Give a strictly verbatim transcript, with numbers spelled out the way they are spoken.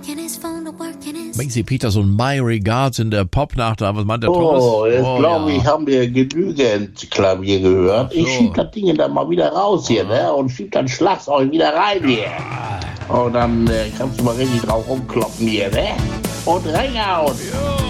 Macy Peters und My Regards in der Popnacht da. Was meint der Thomas? Oh, jetzt Oh, glaube ja. ich, haben wir genügend Klavier gehört. Ich So. schieb das Ding dann mal wieder raus hier, ne? Und schieb dann Schlagzeug wieder rein hier. Und dann äh, kannst du mal richtig drauf rumkloppen hier, ne? Und reinhauen. Jo.